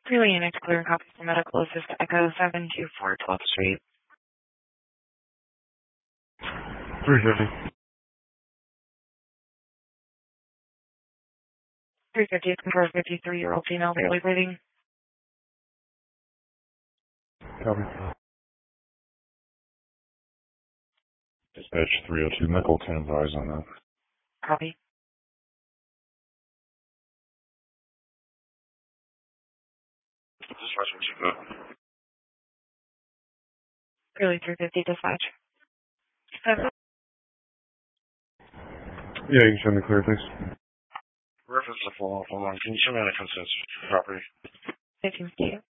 Clearly unit to clear copies for medical assist Echo 724 12th Street. 350. 350 confirm 53-year-old female barely breathing. Copy. Dispatch 302 Nickel, 10 advise on that. Copy. Dispatch, what you got? Clearly 350 dispatch. Yeah, you can send me clear, please. Reference to 411. Can you show me the consensus property? 15 State.